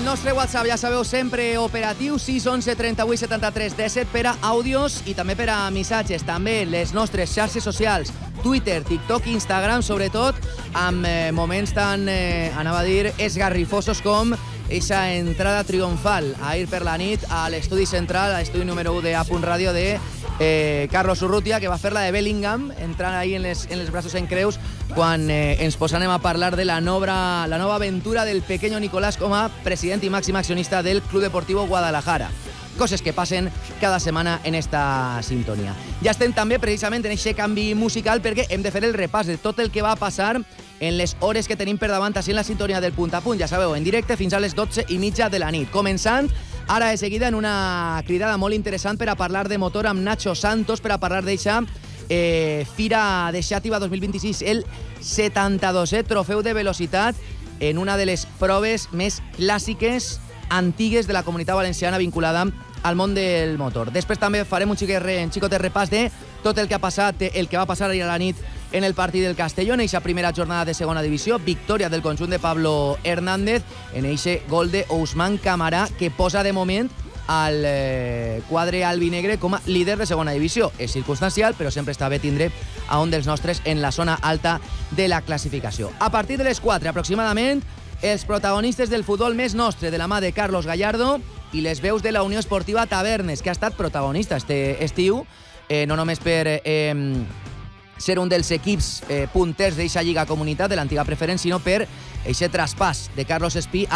El nostre WhatsApp, ja sabeu, sempre operatiu, 611 38 73 17 per a àudios i també per a missatges. També les nostres xarxes socials, Twitter, TikTok i Instagram, sobretot amb moments tan, anava a dir, esgarrifosos com eixa entrada triomfal ahir per la nit a l'estudi central, a l'estudi número 1 de A.Radio de Carlos Urrutia, que va fer la de Bellingham, entrant ahí en les braços en creus, quan ens posarem a parlar de la nova aventura del pequeño Nicolás com a president i màxim accionista del Club Deportivo Guadalajara. Coses que passen cada setmana en esta sintonia. Ja estem també precisament en aquest canvi musical perquè hem de fer el repàs de tot el que va passar en les hores que tenim per davant així en la sintonia del Punt a Punt, ja sabeu, en directe fins a les 12:30 de la nit. Començant ara de seguida en una cridada molt interessant per a parlar de motor amb Nacho Santos, per a parlar d'eixa Fira de Xàtiva 2026, el 72è trofeu de velocitat en una de les proves més clàssiques, antigues de la Comunitat Valenciana vinculada al món del motor. Després també farem un xicotet repàs de tot el que ha passat, el que va passar ahir a la nit en el partit del Castelló, en eixa primera jornada de segona divisió, victòria del conjunt de Pablo Hernández, en eixe gol de Ousmane Camara, que posa de moment al quadre albinegre com a líder de segona divisió. És circumstancial, però sempre està bé tindre a un dels nostres en la zona alta de la classificació. A partir de les 4 aproximadament, els protagonistes del futbol més nostre, de la mà de Carlos Gallardo, i les veus de la Unió Esportiva Tavernes, que ha estat protagonista este estiu, no només per ser un dels equips punters d'eixa Lliga Comunitat, de l'antiga preferent, sinó per eixe traspàs de Carlos Espí